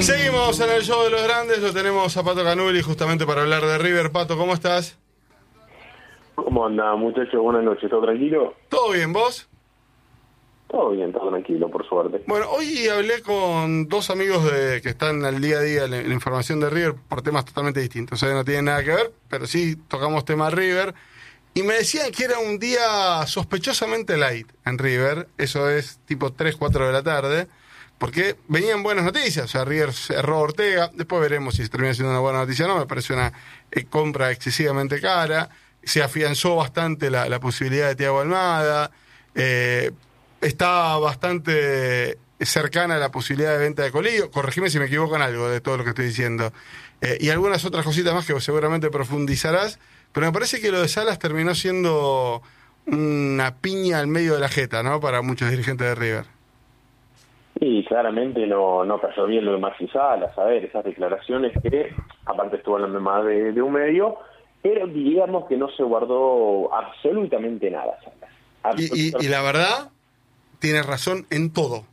Seguimos en el show de los grandes, lo tenemos a Pato Canuli justamente para hablar de River. Pato, ¿cómo estás? ¿Cómo anda, muchachos? Buenas noches, ¿todo tranquilo? ¿Todo bien, vos? Todo bien, todo tranquilo, por suerte. Bueno, hoy hablé con dos amigos que están al día a día en la información de River por temas totalmente distintos. O sea, no tienen nada que ver, pero sí tocamos tema River. Y me decían que era un día sospechosamente light en River. Eso es tipo 3, 4 de la tarde. Porque venían buenas noticias. O sea, River cerró a Ortega. Después veremos si termina siendo una buena noticia o no. Me parece una compra excesivamente cara. Se afianzó bastante la posibilidad de Thiago Almada. Está bastante cercana a la posibilidad de venta de Colillo. Corregime si me equivoco en algo de todo lo que estoy diciendo. Y algunas otras cositas más que seguramente profundizarás. Pero me parece que lo de Salas terminó siendo una piña al medio de la jeta, ¿no? Para muchos dirigentes de River. Y claramente no cayó bien lo de Maxi Salas. A ver, esas declaraciones que, aparte estuvo hablando más de un medio, pero digamos que no se guardó absolutamente nada, Salas. Y la verdad, tiene razón en todo.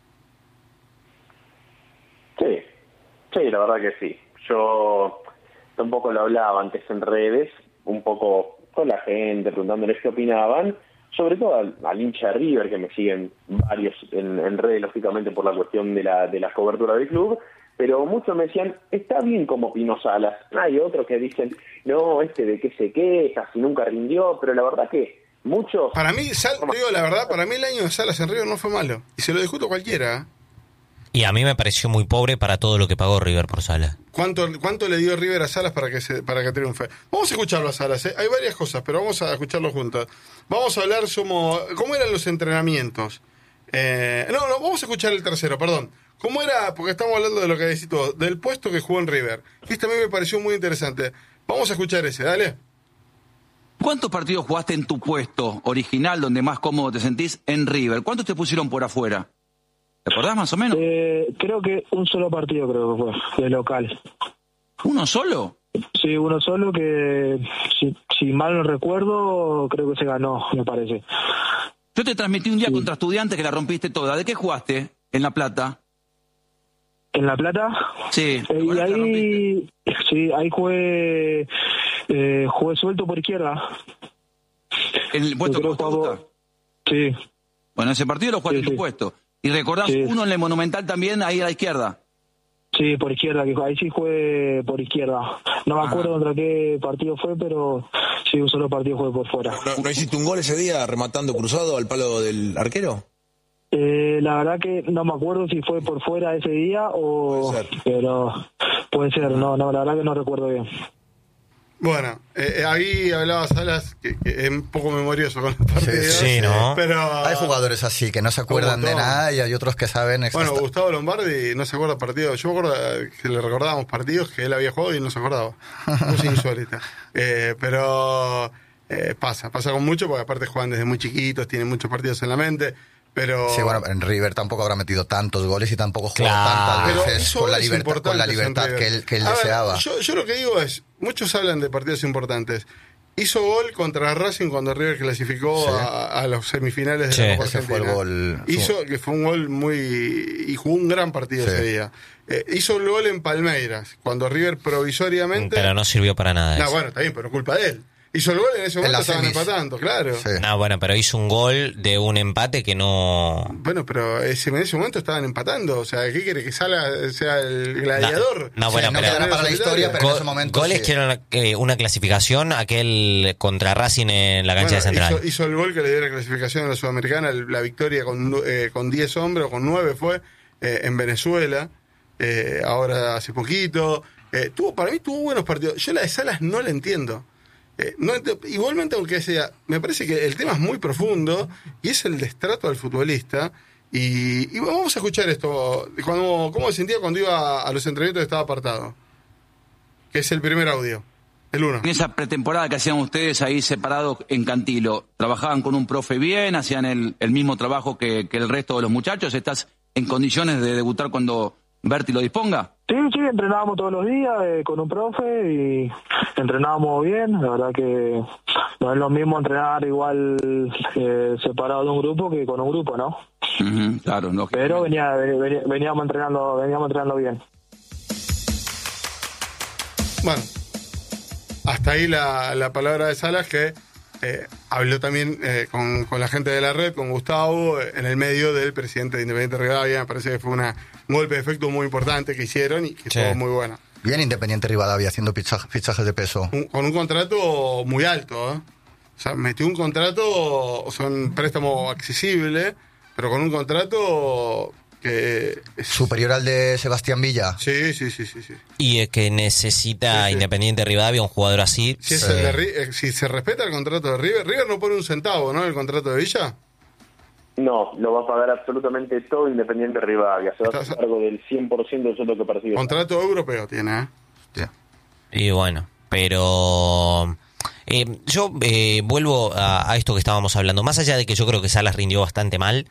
Sí, la verdad que sí. Yo tampoco lo hablaba antes en redes, un poco con la gente, preguntándoles qué opinaban, sobre todo al hincha de River, que me siguen varios en redes, lógicamente por la cuestión de la cobertura del club, pero muchos me decían, está bien como opinó Salas. Hay otros que dicen, no, de qué se queja, si nunca rindió, pero la verdad que muchos... Para mí, digo la verdad, para mí el año de Salas en River no fue malo, y se lo discuto cualquiera. Y a mí me pareció muy pobre para todo lo que pagó River por Salas. ¿Cuánto le dio River a Salas para que triunfe? Vamos a escucharlo a Salas, ¿eh? Hay varias cosas, pero vamos a escucharlo juntos. Vamos a hablar cómo eran los entrenamientos. Vamos a escuchar el tercero, perdón. ¿Cómo era? Porque estamos hablando de lo que decís todo, del puesto que jugó en River. Este a mí me pareció muy interesante. Vamos a escuchar ese, dale. ¿Cuántos partidos jugaste en tu puesto original, donde más cómodo te sentís, en River? ¿Cuántos te pusieron por afuera? ¿Te acordás más o menos? Creo que un solo partido que fue, de local. ¿Uno solo? Sí, uno solo que, si mal no recuerdo, creo que se ganó, me parece. Yo te transmití un día contra Estudiantes que la rompiste toda. ¿De qué jugaste en La Plata? ¿En La Plata? Sí. Y ahí jugué suelto por izquierda. ¿En el puesto que vos te gusta? Sí. Bueno, ese partido lo jugaste en tu puesto. ¿Y recordás uno en el Monumental también, ahí a la izquierda? Sí, por izquierda, ahí sí jugué por izquierda. No me acuerdo contra qué partido fue, pero sí, un solo partido jugué por fuera. ¿No hiciste un gol ese día rematando cruzado al palo del arquero? La verdad que no me acuerdo si fue por fuera ese día o... Puede ser. Pero puede ser, no, la verdad que no recuerdo bien. Bueno, ahí hablaba Salas, que es un poco memorioso con los partidos. Sí, ¿no? Pero hay jugadores así que no se acuerdan de nada y hay otros que saben Bueno, Gustavo Lombardi no se acuerda partidos. Yo me acuerdo que le recordábamos partidos que él había jugado y no se acordaba. Muy insólita. Pero pasa con mucho, porque aparte juegan desde muy chiquitos, tienen muchos partidos en la mente. Pero... Sí, bueno, en River tampoco habrá metido tantos goles y tampoco jugó tantas veces con la libertad que él deseaba. Yo lo que digo es, muchos hablan de partidos importantes. Hizo gol contra Racing cuando River clasificó a los semifinales de la Copa Argentina. Fue el gol. Que fue un gol y jugó un gran partido ese día. Hizo el gol en Palmeiras, cuando River provisoriamente... Pero no sirvió para nada. Bueno, está bien, pero culpa de él. Hizo el gol en ese momento, estaban empatando, claro. Sí. No, bueno, pero hizo un gol de un empate que no... Bueno, pero en ese momento estaban empatando. O sea, ¿qué quiere? ¿Que Salas sea el gladiador? No, bueno, no quedará para la historia, pero en ese momento goles que eran una clasificación, aquel contra Racing en la cancha de Central. Hizo el gol que le dio la clasificación a la Sudamericana, la victoria con 10 hombres, o con 9 fue, en Venezuela, ahora hace poquito. Para mí tuvo buenos partidos. Yo la de Salas no la entiendo. Igualmente, aunque sea, me parece que el tema es muy profundo y es el destrato al futbolista. Y vamos a escuchar esto, cómo se sentía cuando iba a los entrenamientos que estaba apartado, que es el primer audio, el 1. En esa pretemporada que hacían ustedes ahí separados en Cantilo, ¿trabajaban con un profe bien? ¿Hacían el mismo trabajo que el resto de los muchachos? ¿Estás en condiciones de debutar cuando Berti lo disponga? Sí, entrenábamos todos los días con un profe y entrenábamos bien. La verdad que no es lo mismo entrenar igual separado de un grupo que con un grupo, ¿no? Claro, no. Pero veníamos entrenando bien. Bueno, hasta ahí la palabra de Salas, que habló también con la gente de la red, con Gustavo, en el medio del presidente de Independiente Rivadavia. Me parece que fue un golpe de efecto muy importante que hicieron y que estuvo muy bueno. Bien Independiente Rivadavia haciendo fichajes de peso. Con un contrato muy alto, ¿eh? O sea, metió un contrato, o sea, un préstamo accesible, pero con un contrato que es superior al de Sebastián Villa. Sí. Y que necesita Independiente Rivadavia un jugador así. Si se respeta el contrato de River no pone un centavo, ¿no? El contrato de Villa. No, lo va a pagar absolutamente todo Independiente Rivadavia. Se va a hacer cargo del 100% del sueldo que percibe. Contrato europeo tiene, ¿eh? Y bueno, pero yo vuelvo a esto que estábamos hablando. Más allá de que yo creo que Salas rindió bastante mal,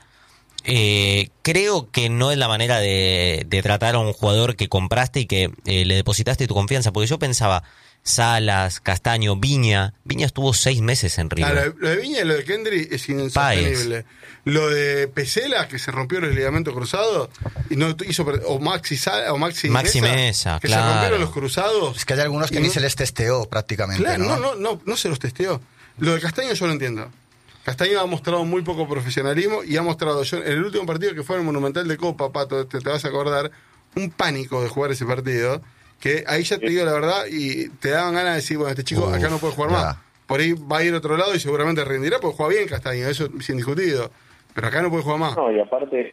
creo que no es la manera de tratar a un jugador que compraste y que le depositaste tu confianza. Porque yo pensaba, Salas, Castaño, Viña estuvo 6 meses en River. Lo de Viña y lo de Kendry es insostenible. Lo de Pesela, que se rompió los ligamentos cruzados y no hizo, o Maxi Mesa, que claro, se rompieron los cruzados. Es que hay algunos que ni se les testeó prácticamente. Claro, no se los testeó. Lo de Castaño yo lo entiendo. Castaño ha mostrado muy poco profesionalismo y ha mostrado, en el último partido que fue en el Monumental de Copa, Pato, te vas a acordar, un pánico de jugar ese partido, que ahí ya te digo la verdad y te daban ganas de decir, bueno, este chico acá no puede jugar más. Por ahí va a ir a otro lado y seguramente rendirá porque juega bien Castaño, eso es indiscutido. Pero acá no puede jugar más. No, y aparte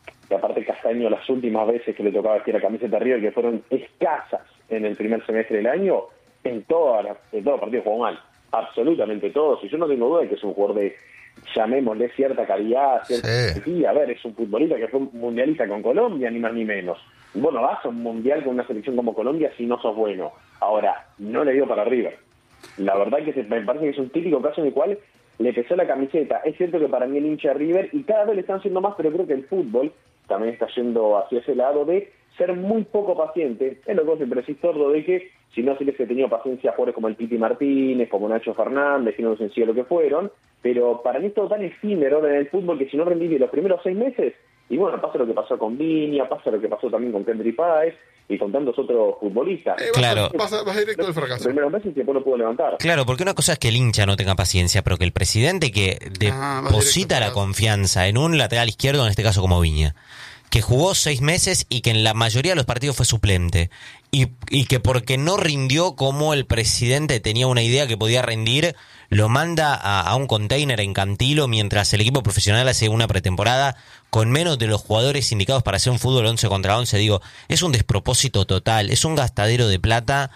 Castaño, las últimas veces que le tocaba vestir la camiseta River, que fueron escasas en el primer semestre del año, en todos los partidos jugó mal. Absolutamente todos. Y yo no tengo duda de que es un jugador de, llamémosle, cierta calidad, A ver, es un futbolista que fue mundialista con Colombia, ni más ni menos. Bueno, vas a un mundial con una selección como Colombia si no sos bueno. Ahora, no le dio para River. La verdad que me parece que es un típico caso en el cual le pesó la camiseta. Es cierto que para mí el hincha de River, y cada vez le están haciendo más, pero creo que el fútbol también está yendo hacia ese lado de ser muy poco paciente. Es lo que vos siempre decís, Tordo, de que si no se les ha tenido paciencia a jugadores como el Piti Martínez, como Nacho Fernández, que no lo sencillo lo que fueron, pero para mí es todo tan efímero en el fútbol que si no rendís los primeros 6 meses, y bueno, pasa lo que pasó con Viña, pasa lo que pasó también con Kendry Páez y con tantos otros futbolistas. Claro. Vas directo al fracaso. Primero meses y después no pudo levantar. Claro, porque una cosa es que el hincha no tenga paciencia, pero que el presidente que deposita la confianza en un lateral izquierdo, en este caso como Viña, que jugó 6 meses y que en la mayoría de los partidos fue suplente, y que porque no rindió como el presidente tenía una idea que podía rendir, lo manda a un container en Cantilo mientras el equipo profesional hace una pretemporada con menos de los jugadores indicados para hacer un fútbol 11 contra 11. Digo, es un despropósito total, es un gastadero de plata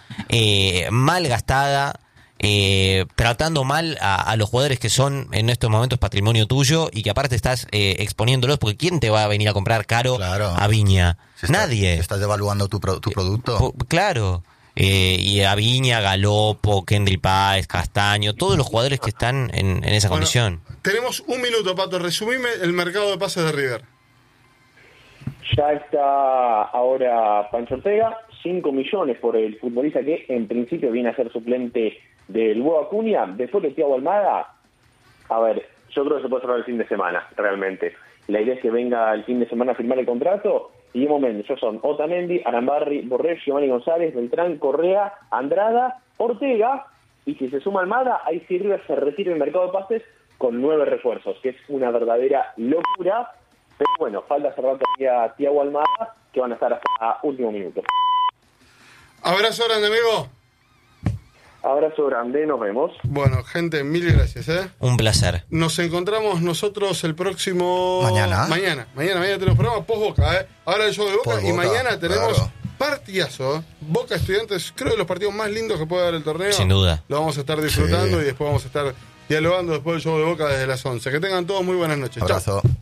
mal gastada, tratando mal a los jugadores que son en estos momentos patrimonio tuyo y que aparte estás exponiéndolos, porque ¿quién te va a venir a comprar caro a Viña? Nadie. Estás devaluando tu producto. Claro. Y a Viña, Galopo, Kendry Páez, Castaño, todos los jugadores que están en esa condición. Tenemos un minuto, Pato. Resumime el mercado de pases de River. Ya está ahora Pancho Ortega, 5 millones por el futbolista que en principio viene a ser suplente del Hugo Acuña. Después de Thiago Almada, a ver, yo creo que se puede cerrar el fin de semana, realmente. La idea es que venga el fin de semana a firmar el contrato. Y de momento, ellos son Otamendi, Arambarri, Borrell, Giovanni González, Beltrán, Correa, Andrada, Ortega, y si se suma Almada, ahí sí River se retira del mercado de pases con 9 refuerzos, que es una verdadera locura. Pero bueno, falta cerrar todavía a Thiago Almada, que van a estar hasta último minuto. Abrazo grande, amigo. Abrazo grande, nos vemos. Bueno, gente, mil gracias, Un placer. Nos encontramos nosotros el próximo... Mañana tenemos programa post-Boca, Ahora el show de Boca y mañana tenemos partidazo. Boca Estudiantes, creo que los partidos más lindos que puede dar el torneo. Sin duda. Lo vamos a estar disfrutando y después vamos a estar dialogando después del show de Boca desde las 11. Que tengan todos muy buenas noches. Abrazo. Chau.